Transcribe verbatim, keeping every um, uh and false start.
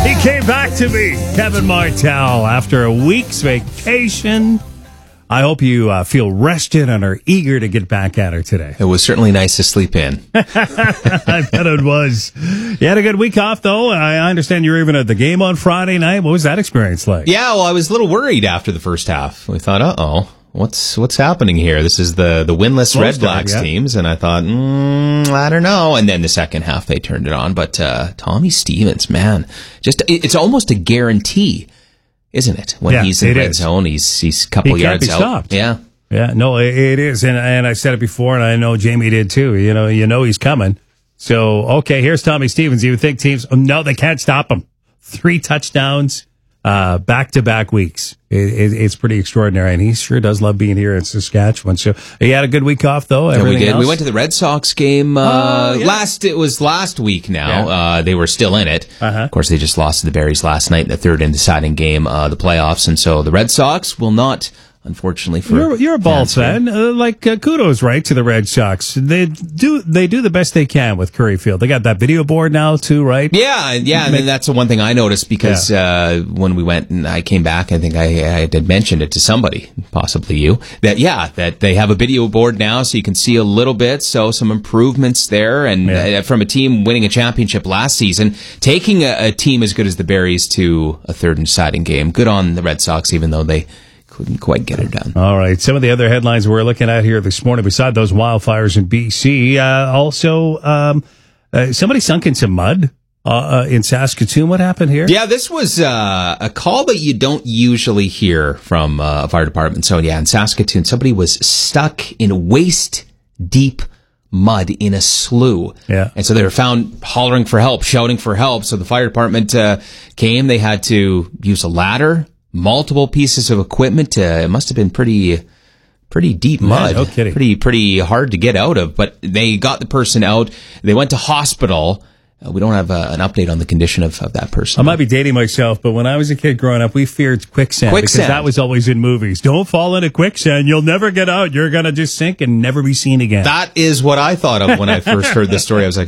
He came back to me, Kevin Martell, after a week's vacation. I hope you uh, feel rested and are eager to get back at her today. It was certainly nice to sleep in. I bet it was. You had a good week off, though. I understand you were even at the game on Friday night. What was that experience like? Yeah, well, I was a little worried after the first half. We thought, uh-oh, what's what's happening here? This is the, the winless Slow Red start, Blacks yeah. teams, and I thought, mm, I don't know. And then the second half, they turned it on. But uh, Tommy Stevens, man, just it, it's almost a guarantee, isn't it? When Yeah, he's in it red is. zone, he's he's a couple He can't yards be out. stopped. Yeah. Yeah, no, it, it is. And, and I said it before, and I know Jamie did too. You know, you know he's coming. So, okay, here's Tommy Stevens. You would think teams, oh, no, they can't stop him. Three touchdowns, uh, back-to-back weeks. It, it, it's pretty extraordinary, and he sure does love being here in Saskatchewan. So, he had a good week off, though. Yeah, we Everything did. else? We went to the Red Sox game. Uh, Uh, yeah. Last it was last week. Now Yeah. uh, they were still in it. Uh-huh. Of course, they just lost to the Berries last night in the third and deciding game, uh, the playoffs, and so the Red Sox will not. Unfortunately for You're, you're a Balls fan. Uh, like, uh, kudos, right, to the Red Sox. They do they do the best they can with Curry Field. They got that video board now, too, right? Yeah, yeah, and then that's the one thing I noticed because uh, when we went and I came back, I think I, I had mentioned it to somebody, possibly you, that yeah, that they have a video board now, so you can see a little bit. So some improvements there, and Yeah. uh, from a team winning a championship last season, taking a, a team as good as the Berries to a third and deciding game. Good on the Red Sox, even though they couldn't quite get it done. All right. Some of the other headlines we're looking at here this morning, beside those wildfires in B C, uh, also um, uh, somebody sunk in some mud uh, uh, in Saskatoon. What happened here? Yeah, this was uh, a call that you don't usually hear from uh, a fire department. So, yeah, in Saskatoon, somebody was stuck in waist-deep mud in a slough. Yeah. And so they were found hollering for help, shouting for help. So the fire department uh, came. They had to use a ladder, multiple pieces of equipment. Uh, it must have been pretty... Pretty deep mud. no kidding. Pretty, pretty hard to get out of, but they got the person out. They went to hospital. Uh, we don't have uh, an update on the condition of, of that person. I might be dating myself, but when I was a kid growing up, we feared quicksand, Quicksand. because that was always in movies. Don't fall into quicksand. You'll never get out. You're going to just sink and never be seen again. That is what I thought of when I first heard this story. I was like,